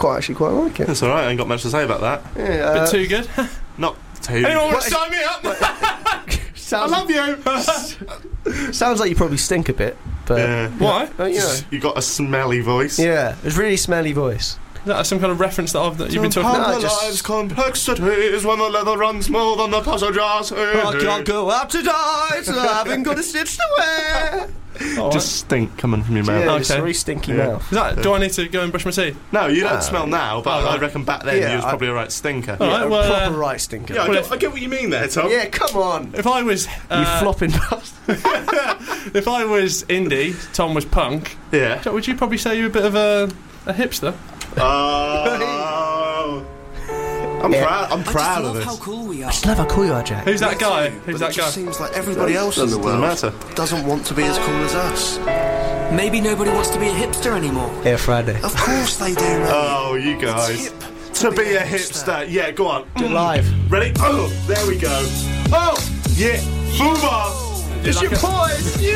actually quite like it. That's alright, I ain't got much to say about that. Yeah, Bit too good. Not too. Anyone want to sign me up? I love you. Sounds like you probably stink a bit, but Yeah. Why? you know. You got a smelly voice. Yeah, it's really smelly voice. Is that some kind of reference that you've been talking about? No, just- Life's complexities when the leather runs more than the passengers. I can't go up tonight, I haven't got a stitch to wear. Just stink coming from your mouth. Yeah, just a Okay. very stinky Yeah. mouth. Do I need to go and brush my teeth? No, you don't No. smell now, but I reckon back then Yeah, you was probably a right stinker. All right, A well, proper right stinker. Yeah, Well, I get what you mean there, Tom. Yeah, come on. If I was You flopping bastard. if I was indie, Tom was punk, Yeah. would you probably say you're a bit of a hipster? Oh. I'm proud of this. How cool we are. I just love how cool you are, Jack. Who's that guy? But Who's it that just guy? seems like everybody else in the Doesn't world matter. doesn't want to be as cool as us. Maybe nobody wants to be a hipster anymore. Yeah, Friday. Of course they do, mate. Oh, you guys. It's hip To be a hipster. Yeah, go on. Do it live. Ready? Oh, there we go. Oh, yeah. Fubar. It's your boys.